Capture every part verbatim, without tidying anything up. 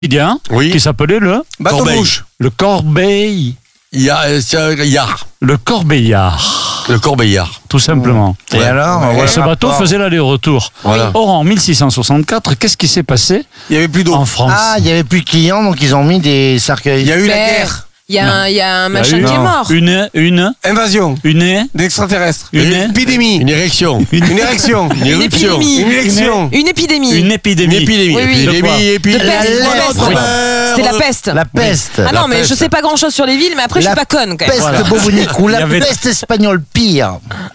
quotidien Oui. qui s'appelait le Bateau Corbeil. rouge. le Corbeil, Il y a, euh, c'est un yard. le Corbeillard, Le Corbeillard. tout simplement. Et Ouais. alors Et voilà ce le bateau rapport. faisait l'aller-retour. Voilà. Or, en mille six cent soixante-quatre, qu'est-ce qui s'est passé Il y avait plus d'eau. en France? Ah, il n'y avait plus de clients, donc ils ont mis des cercueils. Il y a eu la Mais guerre. Il y, a un- il y a un Il y a machin eu qui est mort. Une, une, Invasion. une, D'extraterrestres. Une- épidémie. Une érection. Une érection. Une éruption. épidémie. Une élection. Une épidémie. une Une épidémie. épidémie. Oui, oui. De quoi Épidémie, épidémie. De peste, La de lèpre. peste. Merde. C'était la peste. La peste. Ah non, mais peste. je sais pas grand chose sur les villes, mais après je La suis pas conne quand même. Peste Voilà. bobonicou, Il y la avait- peste espagnole pire.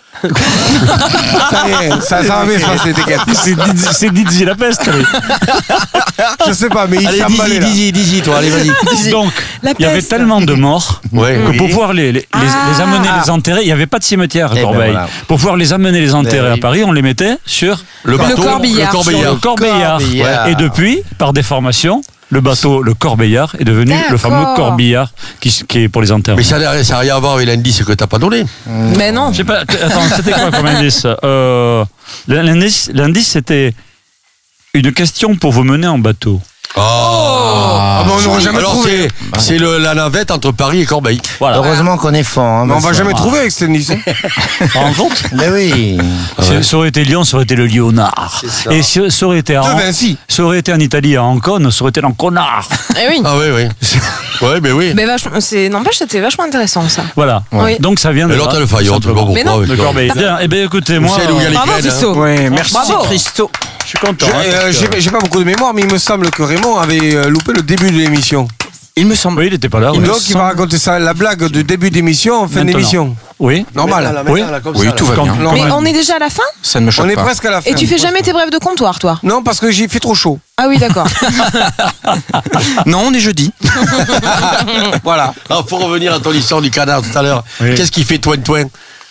Ça y est, ça, ça va bien se passer, t'inquiète. C'est Didi- c'est Didi la peste. lui. Je sais pas, mais il Allez, s'est dis-y, emballé là. dis-y, dis-y, toi, allez, vas-y. Donc, La il y avait peste. tellement de morts Ouais. que pour pouvoir les, les, les- Ah. les amener, les enterrer, il n'y avait pas de cimetière à Eh ben Corbeil. voilà. Pour pouvoir les amener, les enterrer Ben à oui. Paris, on les mettait sur Le bateau. Corbillard. Le sur Corbeillard. le Corbeillard. Corbillard. Et depuis, par déformation, le bateau, le Corbeillard, est devenu le D'accord. fameux Corbillard qui, qui est pour les enterrements. Mais ça n'a ça a rien à voir avec l'indice que t'as pas donné. Mais non. Je sais pas, t- attends, c'était quoi comme indice euh, L'indice, l'indice, c'était une question pour vous mener en bateau. Oh, Ah, mais on n'aurait jamais Alors trouvé. c'est, c'est le, la navette entre Paris et Corbeil. Voilà. Heureusement qu'on est fort. Hein, Mais on va parce que- jamais trouver avec cette indice. Tu te rends compte Mais oui. C'est- Ça aurait été Lyon, ça aurait été le Lyonnard. C'est ça. Et si- ça aurait été à De An- Vinci. ça aurait été en Italie, à Ancône, ça aurait été l'Anconnard. Eh oui. Ah oui, oui. Ouais, mais oui. Mais vachement, c'est, n'empêche, c'était vachement intéressant ça. Voilà. Oui. Donc ça vient de Mais là, l'autre, elle faillot, tu sais pas simplement. pourquoi. Mais non. avec De toi. Corbeil. Bien, eh bien écoutez, moi, Vous savez où il y a les Bravo, graines, hein. Christo. Ouais, merci Bravo. Christo. je suis content. Je- hein, euh, parce que- J'ai j'ai pas beaucoup de mémoire, mais il me semble que Raymond avait euh, loupé le début de l'émission. Il me semble. Oui, il n'était pas là. Donc oui. il va raconter ça, la blague de début d'émission en fin Maintenant. d'émission. Oui. Normal. Oui. Oui, tout va Comme- bien. comme Mais un- on est déjà à la fin Ça ne me choque On est pas. presque à la fin. et tu fais jamais tes brèves de comptoir, toi? Non, parce que j'ai fait trop chaud. Ah oui, d'accord. Non, on est jeudi. Voilà. Alors, pour revenir à ton histoire du canard tout à l'heure, Oui. qu'est-ce qui fait toin toin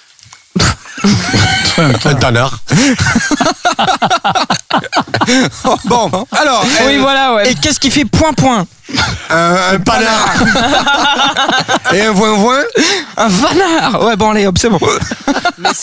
Un canard. Bon, alors. Oui, euh, voilà, ouais. Et qu'est-ce qui fait point point? Un, un panard. Et un voin-voin. Un vanard. Ouais, bon, allez, hop, c'est bon. Mais c'est